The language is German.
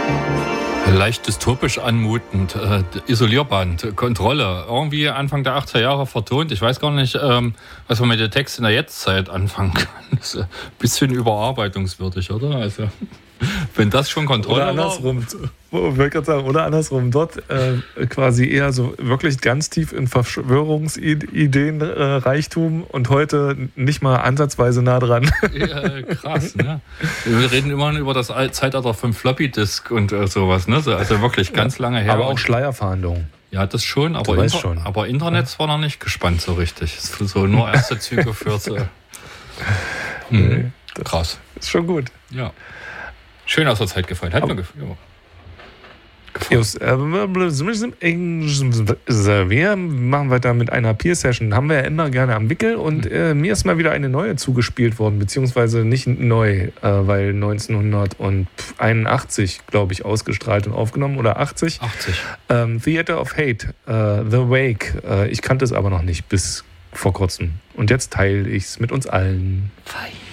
Leicht dystopisch anmutend, Isolierband, Kontrolle, irgendwie Anfang der 80er Jahre vertont. Ich weiß gar nicht, was man mit dem Text in der Jetztzeit anfangen kann. Das ist ein bisschen überarbeitungswürdig, oder? Also, wenn das schon Kontrolle oder andersrum, oder andersrum, dort quasi eher so wirklich ganz tief in Verschwörungsideen Reichtum und heute nicht mal ansatzweise nah dran. Ja, krass, ne? Wir reden immer über das Zeitalter vom Floppy-Disk und sowas, ne? Also wirklich ganz lange her. Aber auch Schleierfahndung. Ja, das schon, aber Internet war noch nicht gespannt so richtig. So nur erste Züge für so. Krass. Ist schon gut. Ja. Schön aus der Zeit gefallen. Hat mir gefallen. Wir machen weiter mit einer Peer-Session. Haben wir ja immer gerne am Wickel und mir ist mal wieder eine neue zugespielt worden, beziehungsweise nicht neu, weil 1981, glaube ich, ausgestrahlt und aufgenommen oder 80. 80. Theater of Hate, The Wake. Ich kannte es aber noch nicht bis vor kurzem. Und jetzt teile ich es mit uns allen. Fein.